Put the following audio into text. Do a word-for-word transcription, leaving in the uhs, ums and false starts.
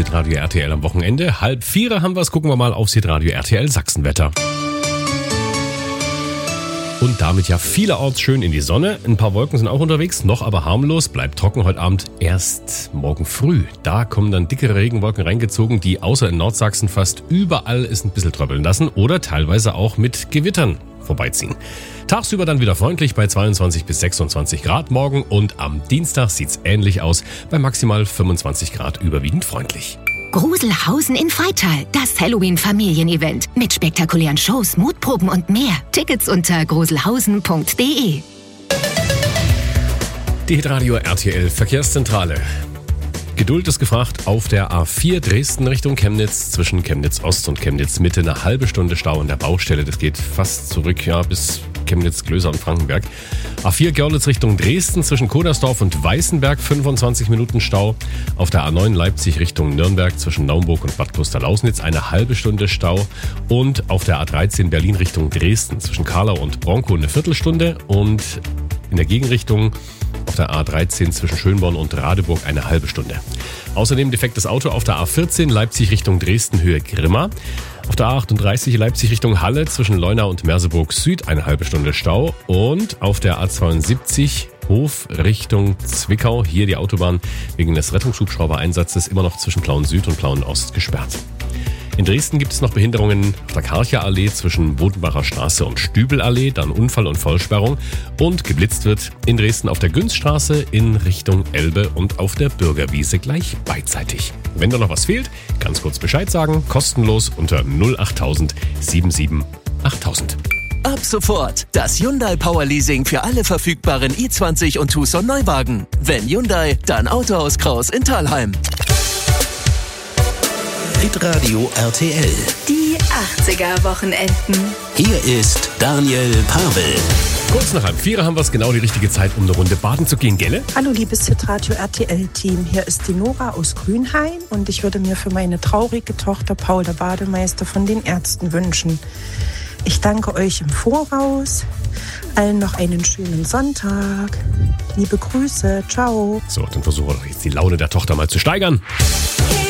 Hitradio R T L am Wochenende. Halb vier haben wir es, gucken wir mal aufs Hitradio R T L Sachsenwetter. Und damit ja vielerorts schön in die Sonne. Ein paar Wolken sind auch unterwegs, noch aber harmlos, bleibt trocken heute Abend. Erst morgen früh, da kommen dann dickere Regenwolken reingezogen, die außer in Nordsachsen fast überall es ein bisschen tröppeln lassen oder teilweise auch mit Gewittern vorbeiziehen. Tagsüber dann wieder freundlich bei zweiundzwanzig bis sechsundzwanzig Grad morgen und am Dienstag sieht's ähnlich aus, bei maximal fünfundzwanzig Grad überwiegend freundlich. Gruselhausen in Freital, das Halloween-Familienevent mit spektakulären Shows, Mutproben und mehr. Tickets unter gruselhausen punkt de. Die Hitradio R T L Verkehrszentrale. Geduld ist gefragt auf der A vier Dresden Richtung Chemnitz, zwischen Chemnitz Ost und Chemnitz Mitte eine halbe Stunde Stau an der Baustelle. Das geht fast zurück, ja, bis Chemnitz, Glöser und Frankenberg. A vier Görlitz Richtung Dresden, zwischen Kodersdorf und Weißenberg fünfundzwanzig Minuten Stau. Auf der A neun Leipzig Richtung Nürnberg, zwischen Naumburg und Bad Klosterlausnitz eine halbe Stunde Stau. Und auf der A dreizehn Berlin Richtung Dresden, zwischen Karlau und Bronkow eine Viertelstunde. Und in der Gegenrichtung auf der A dreizehn zwischen Schönborn und Radeburg eine halbe Stunde. Außerdem defektes Auto auf der A vierzehn Leipzig Richtung Dresden Höhe Grimma. Auf der A achtunddreißig Leipzig Richtung Halle zwischen Leuna und Merseburg Süd eine halbe Stunde Stau. Und auf der A zweiundsiebzig Hof Richtung Zwickau, hier die Autobahn wegen des Rettungshubschrauber-Einsatzes immer noch zwischen Plauen Süd und Plauen Ost gesperrt. In Dresden gibt es noch Behinderungen auf der Karcher Allee zwischen Bodenbacher Straße und Stübelallee, dann Unfall und Vollsperrung. Und geblitzt wird in Dresden auf der Günzstraße in Richtung Elbe und auf der Bürgerwiese gleich beidseitig. Wenn da noch was fehlt, ganz kurz Bescheid sagen, kostenlos unter null achttausend siebenundsiebzig achttausend. Ab sofort das Hyundai Power Leasing für alle verfügbaren i zwanzig und Tucson Neuwagen. Wenn Hyundai, dann Autohaus Kraus in Thalheim. Hitradio R T L. Die achtziger-Wochenenden. Hier ist Daniel Pavel. Kurz nach halb vier haben wir es, genau die richtige Zeit, um eine Runde baden zu gehen, gell? Hallo liebes Hitradio R T L-Team, hier ist die Nora aus Grünhain und ich würde mir für meine traurige Tochter Paul, der Bademeister, von den Ärzten wünschen. Ich danke euch im Voraus, allen noch einen schönen Sonntag. Liebe Grüße, ciao. So, dann versuchen wir doch jetzt die Laune der Tochter mal zu steigern.